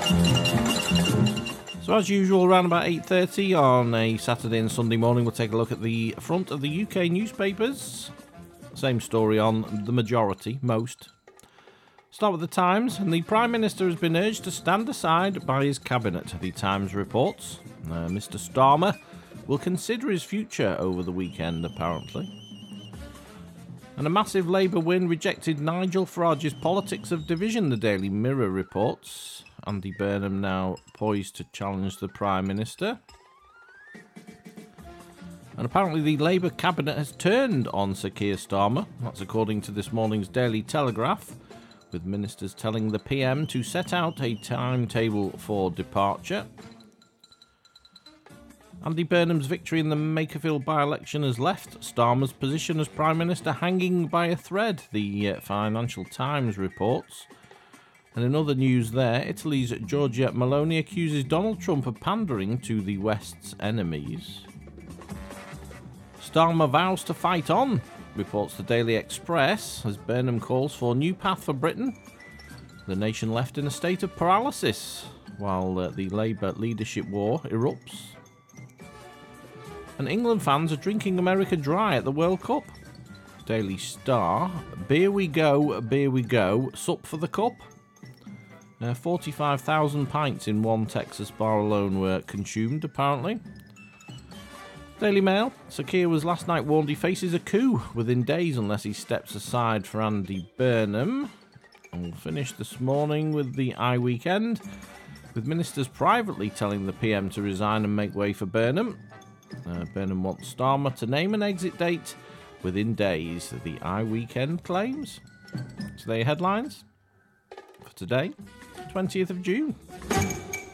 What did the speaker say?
So as usual, around about 8:30 on a Saturday and Sunday morning, we'll take a look at the front of the UK newspapers. Same story on the majority, most. Start with the Times, and the Prime Minister has been urged to stand aside by his cabinet, the Times reports. Mr Starmer will consider his future over the weekend, apparently. And a massive Labour win rejected Nigel Farage's politics of division, the Daily Mirror reports. Andy Burnham now poised to challenge the Prime Minister. And apparently the Labour cabinet has turned on Sir Keir Starmer. That's according to this morning's Daily Telegraph, with ministers telling the PM to set out a timetable for departure. Andy Burnham's victory in the Makerfield by-election has left Starmer's position as Prime Minister hanging by a thread, the Financial Times reports. And in other news there, Italy's Giorgia Meloni accuses Donald Trump of pandering to the West's enemies. Starmer vows to fight on, reports the Daily Express, as Burnham calls for a new path for Britain. The nation left in a state of paralysis, while the Labour leadership war erupts. And England fans are drinking America dry at the World Cup. Daily Star, beer we go, sup for the cup. 45,000 pints in one Texas bar alone were consumed, apparently. Daily Mail, Sir Keir was last night warned he faces a coup within days unless he steps aside for Andy Burnham. And we'll finish this morning with the iWeekend, with ministers privately telling the PM to resign and make way for Burnham. Burnham wants Starmer to name an exit date within days, the iWeekend claims. So there are your headlines for today, 20th of June.